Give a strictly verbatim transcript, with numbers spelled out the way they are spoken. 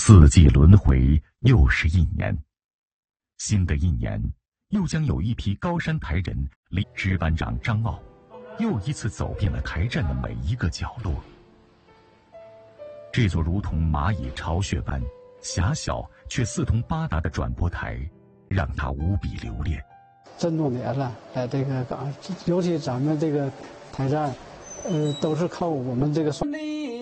四季轮回，又是一年。新的一年，又将有一批高山台人领支班长张傲，又一次走遍了台站的每一个角落。这座如同蚂蚁巢穴般狭小却四通八达的转播台，让他无比留恋。 这么多年了，在这个岗，尤其咱们这个台站，呃，都是靠我们这个。